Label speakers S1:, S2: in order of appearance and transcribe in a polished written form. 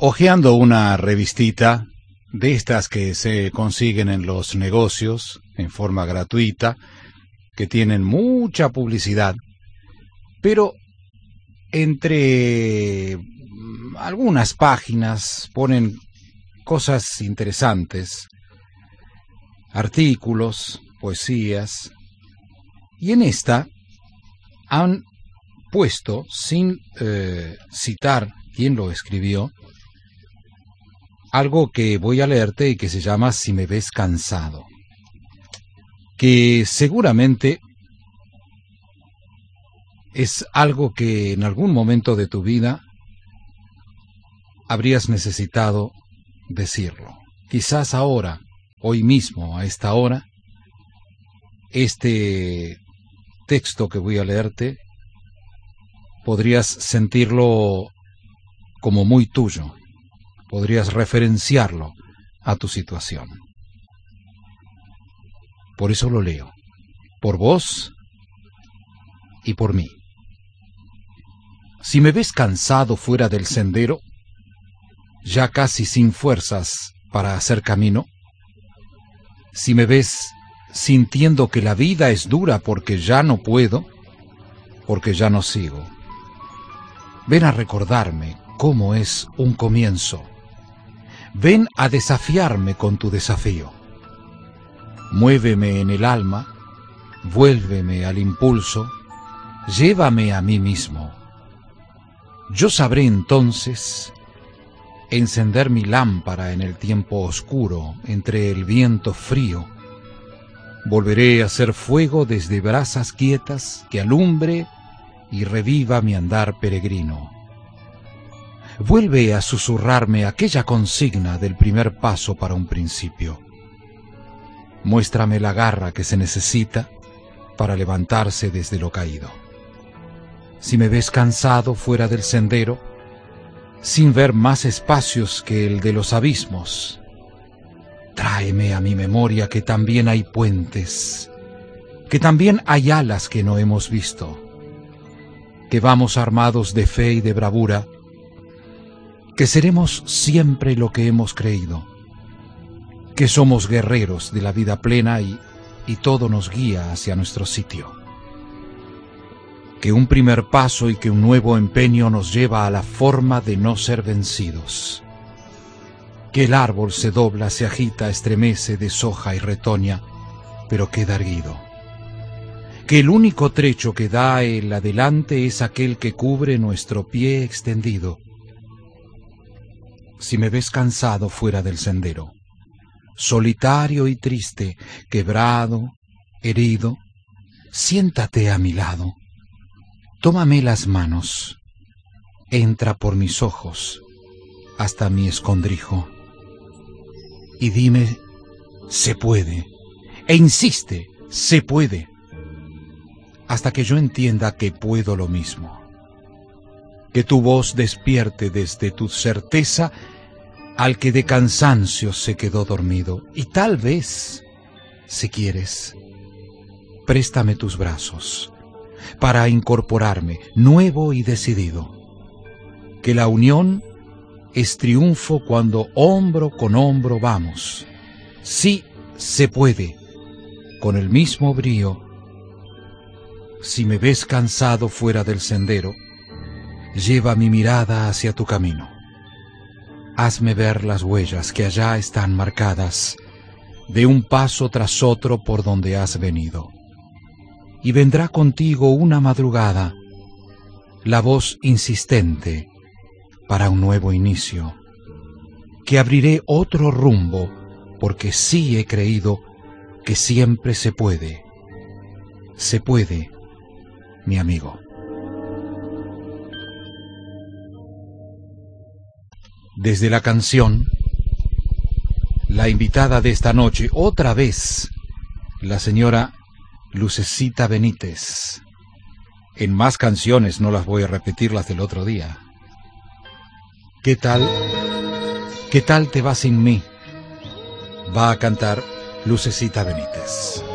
S1: Hojeando una revistita de estas que se consiguen en los negocios en forma gratuita, que tienen mucha publicidad, pero entre algunas páginas ponen cosas interesantes, artículos, poesías, y en esta han puesto, sin citar quién lo escribió, algo que voy a leerte y que se llama Si me ves cansado, que seguramente es algo que en algún momento de tu vida habrías necesitado decirlo. Quizás ahora, hoy mismo, a esta hora, este texto que voy a leerte, podrías sentirlo como muy tuyo, podrías referenciarlo a tu situación. Por eso lo leo, por vos y por mí. Si me ves cansado fuera del sendero, ya casi sin fuerzas para hacer camino, si me ves sintiendo que la vida es dura porque ya no puedo, porque ya no sigo, ven a recordarme cómo es un comienzo. Ven a desafiarme con tu desafío. Muéveme en el alma, vuélveme al impulso, llévame a mí mismo. Yo sabré entonces encender mi lámpara en el tiempo oscuro, entre el viento frío. Volveré a hacer fuego desde brasas quietas que alumbre y reviva mi andar peregrino. Vuelve a susurrarme aquella consigna del primer paso para un principio. Muéstrame la garra que se necesita para levantarse desde lo caído. Si me ves cansado fuera del sendero, sin ver más espacios que el de los abismos, tráeme a mi memoria que también hay puentes, que también hay alas que no hemos visto, que vamos armados de fe y de bravura, que seremos siempre lo que hemos creído, que somos guerreros de la vida plena y todo nos guía hacia nuestro sitio, que un primer paso y que un nuevo empeño nos lleva a la forma de no ser vencidos, que el árbol se dobla, se agita, estremece, deshoja y retoña, pero queda erguido, que el único trecho que da el adelante es aquel que cubre nuestro pie extendido. Si me ves cansado fuera del sendero, solitario y triste, quebrado, herido, siéntate a mi lado, tómame las manos, entra por mis ojos hasta mi escondrijo y dime, se puede, e insiste, se puede, hasta que yo entienda que puedo lo mismo, que tu voz despierte desde tu certeza al que de cansancio se quedó dormido, y tal vez, si quieres, préstame tus brazos para incorporarme nuevo y decidido, que la unión es triunfo cuando hombro con hombro vamos. Sí, se puede, con el mismo brío. Si me ves cansado fuera del sendero, lleva mi mirada hacia tu camino. Hazme ver las huellas que allá están marcadas, de un paso tras otro por donde has venido. Y vendrá contigo una madrugada, la voz insistente para un nuevo inicio, que abriré otro rumbo, porque sí he creído que siempre se puede. Se puede, mi amigo. Desde la canción, la invitada de esta noche, otra vez, la señora Lucecita Benítez. En más canciones, no las voy a repetir las del otro día. ¿Qué tal? ¿Qué tal te va sin mí? Va a cantar Lucecita Benítez.